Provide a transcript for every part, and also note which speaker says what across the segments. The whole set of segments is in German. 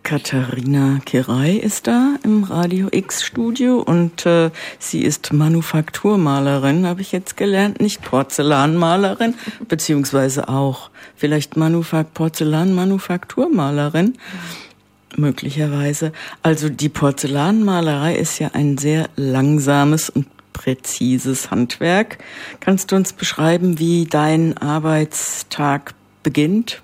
Speaker 1: Katharina Kirei ist da im Radio X Studio und sie ist Manufakturmalerin, habe ich jetzt gelernt, nicht Porzellanmalerin, beziehungsweise auch vielleicht Porzellanmanufakturmalerin, möglicherweise. Also die Porzellanmalerei ist ja ein sehr langsames und präzises Handwerk. Kannst du uns beschreiben, wie dein Arbeitstag beginnt?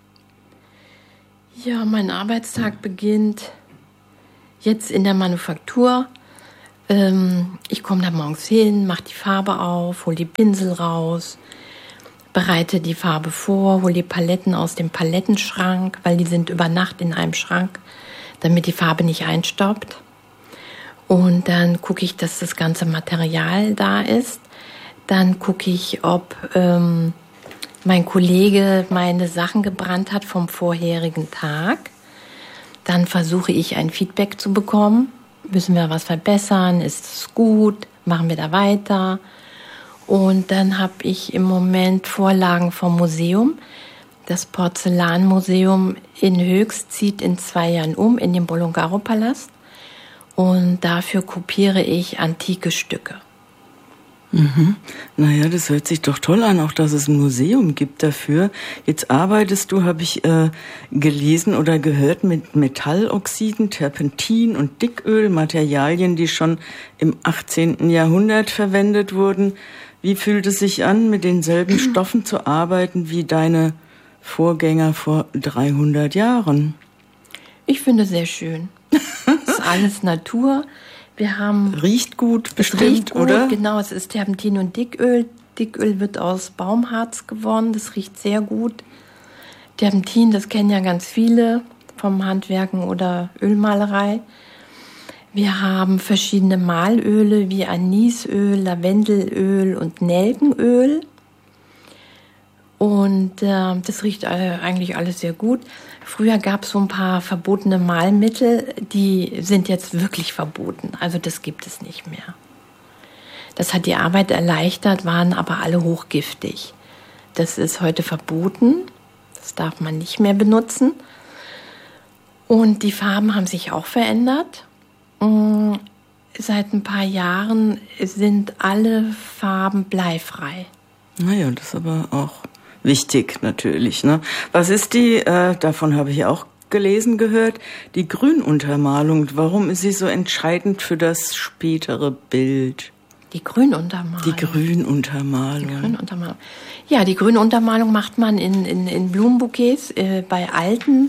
Speaker 2: Ja, mein Arbeitstag beginnt jetzt in der Manufaktur. Ich komme da morgens hin, mache die Farbe auf, hole die Pinsel raus, bereite die Farbe vor, hole die Paletten aus dem Palettenschrank, weil die sind über Nacht in einem Schrank, damit die Farbe nicht einstaubt. Und dann gucke ich, dass das ganze Material da ist. Dann gucke ich, ob mein Kollege meine Sachen gebrannt hat vom vorherigen Tag. Dann versuche ich ein Feedback zu bekommen. Müssen wir was verbessern? Ist es gut? Machen wir da weiter? Und dann habe ich im Moment Vorlagen vom Museum. Das Porzellanmuseum in Höchst zieht in 2 Jahren um in den Bolongaro-Palast. Und dafür kopiere ich antike Stücke.
Speaker 1: Mhm. Naja, das hört sich doch toll an, auch dass es ein Museum gibt dafür. Jetzt arbeitest du, habe ich gelesen oder gehört, mit Metalloxiden, Terpentin und Dicköl, Materialien, die schon im 18. Jahrhundert verwendet wurden. Wie fühlt es sich an, mit denselben Stoffen zu arbeiten wie deine Vorgänger vor 300 Jahren?
Speaker 2: Ich finde es sehr schön. Das ist alles Natur. Wir haben
Speaker 1: riecht gut, bestimmt,
Speaker 2: riecht gut,
Speaker 1: oder?
Speaker 2: Genau, es ist Terpentin und Dicköl. Dicköl wird aus Baumharz gewonnen, das riecht sehr gut. Terpentin, das kennen ja ganz viele vom Handwerken oder Ölmalerei. Wir haben verschiedene Malöle wie Anisöl, Lavendelöl und Nelkenöl. Und das riecht eigentlich alles sehr gut. Früher gab es so ein paar verbotene Malmittel, die sind jetzt wirklich verboten. Also das gibt es nicht mehr. Das hat die Arbeit erleichtert, waren aber alle hochgiftig. Das ist heute verboten. Das darf man nicht mehr benutzen. Und die Farben haben sich auch verändert. Seit ein paar Jahren sind alle Farben bleifrei.
Speaker 1: Naja, das ist aber auch wichtig natürlich, ne? Was ist die, davon habe ich auch gelesen, gehört, die Grünuntermalung. Warum ist sie so entscheidend für das spätere Bild?
Speaker 2: Die Grünuntermalung.
Speaker 1: Die Grünuntermalung.
Speaker 2: Ja, die Grünuntermalung macht man in Blumenbouquets. Bei alten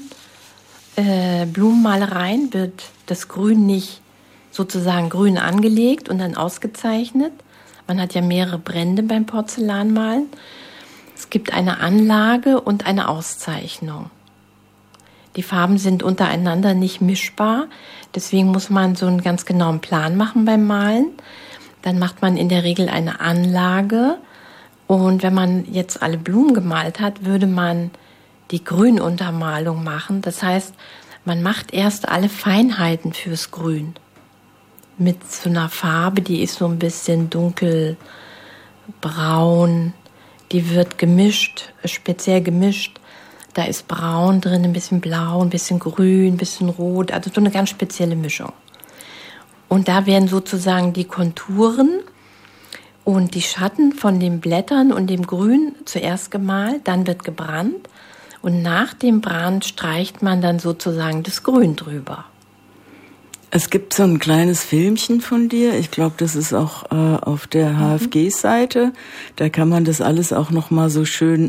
Speaker 2: Blumenmalereien wird das Grün nicht sozusagen grün angelegt und dann ausgezeichnet. Man hat ja mehrere Brände beim Porzellanmalen. Es gibt eine Anlage und eine Auszeichnung. Die Farben sind untereinander nicht mischbar, deswegen muss man so einen ganz genauen Plan machen beim Malen. Dann macht man in der Regel eine Anlage und wenn man jetzt alle Blumen gemalt hat, würde man die Grünuntermalung machen. Das heißt, man macht erst alle Feinheiten fürs Grün mit so einer Farbe, die ist so ein bisschen dunkelbraun. Die wird gemischt, speziell gemischt. Da ist braun drin, ein bisschen blau, ein bisschen grün, ein bisschen rot. Also so eine ganz spezielle Mischung. Und da werden sozusagen die Konturen und die Schatten von den Blättern und dem Grün zuerst gemalt. Dann wird gebrannt. Und nach dem Brand streicht man dann sozusagen das Grün drüber.
Speaker 1: Es gibt so ein kleines Filmchen von dir. Ich glaube, das ist auch auf der HFG-Seite. Da kann man das alles auch noch mal so schön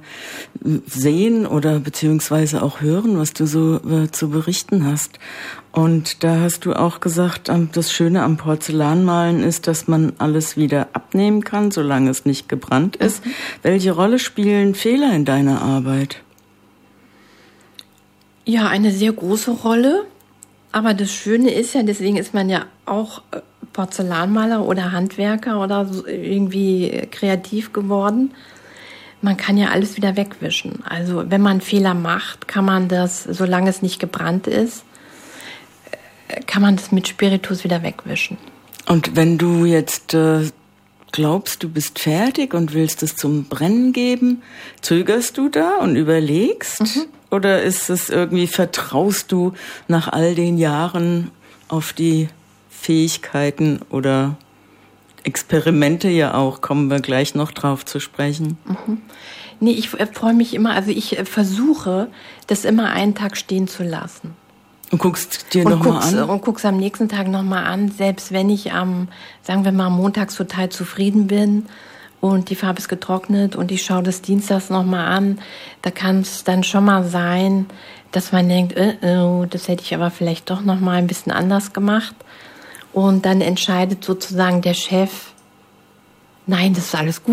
Speaker 1: sehen oder beziehungsweise auch hören, was du so zu berichten hast. Und da hast du auch gesagt, das Schöne am Porzellanmalen ist, dass man alles wieder abnehmen kann, solange es nicht gebrannt ist. Welche Rolle spielen Fehler in deiner Arbeit?
Speaker 2: Ja, eine sehr große Rolle. Aber das Schöne ist ja, deswegen ist man ja auch Porzellanmaler oder Handwerker oder so irgendwie kreativ geworden. Man kann ja alles wieder wegwischen. Also wenn man Fehler macht, kann man das, solange es nicht gebrannt ist, kann man das mit Spiritus wieder wegwischen.
Speaker 1: Und wenn du jetzt glaubst, du bist fertig und willst es zum Brennen geben, zögerst du da und überlegst? oder ist es irgendwie, vertraust du nach all den Jahren auf die Fähigkeiten oder Experimente ja auch, kommen wir gleich noch drauf zu sprechen?
Speaker 2: Mhm. Nee, ich freue mich immer, also ich versuche, das immer einen Tag stehen zu lassen.
Speaker 1: Und guckst dir nochmal an?
Speaker 2: Und guck's am nächsten Tag nochmal an, selbst wenn ich sagen wir mal, montags total zufrieden bin und die Farbe ist getrocknet und ich schaue das dienstags nochmal an, da kann es dann schon mal sein, dass man denkt, das hätte ich aber vielleicht doch nochmal ein bisschen anders gemacht. Und dann entscheidet sozusagen der Chef, nein, das ist alles gut.